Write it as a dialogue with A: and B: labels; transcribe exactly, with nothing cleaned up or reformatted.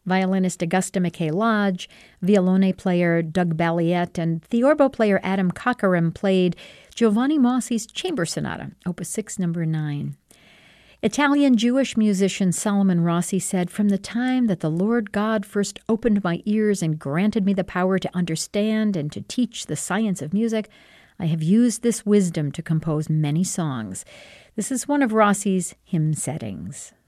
A: violinist Augusta McKay Lodge, violone player Doug Balliet, and theorbo player Adam Cockerham played Giovanni Mossi's Chamber Sonata, Opus six, number nine. Italian Jewish musician Solomon Rossi said, "From the time that the Lord God first opened my ears and granted me the power to understand and to teach the science of music, I have used this wisdom to compose many songs." This is one of Rossi's hymn settings.